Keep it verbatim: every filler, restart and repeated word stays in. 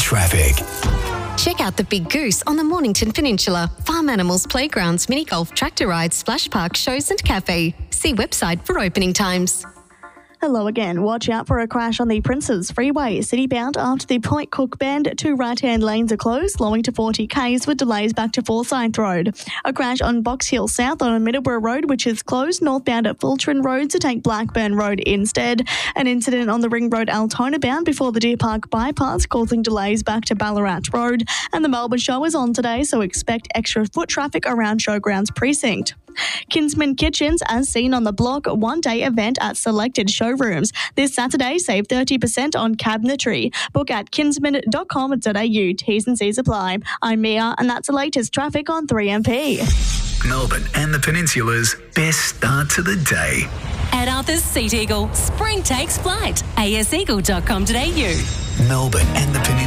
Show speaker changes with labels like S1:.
S1: traffic.
S2: Check out the Big Goose on the Mornington Peninsula. Farm animals, playgrounds, mini golf, tractor rides, splash park, shows and cafe. See website for opening times.
S3: Hello again. Watch out for a crash on the Princes Freeway, citybound after the Point Cook bend. Two right-hand lanes are closed, slowing to forty kays with delays back to Forsyth Road. A crash on Box Hill South on Middleborough Road, which is closed northbound at Fultron Road to take Blackburn Road instead. An incident on the Ring Road Altona bound before the Deer Park bypass, causing delays back to Ballarat Road. And the Melbourne Show is on today, so expect extra foot traffic around Showgrounds Precinct. Kinsman Kitchens, as seen on the block, one-day event at selected showrooms. This Saturday, save thirty percent on cabinetry. Book at kinsman dot com dot a u. T's and C's apply. I'm Mia, and that's the latest traffic on three M P.
S1: Melbourne and the Peninsula's best start to the day.
S4: At Arthur's Seat Eagle, spring takes flight. a s eagle dot com dot a u.
S1: Melbourne and the Peninsula.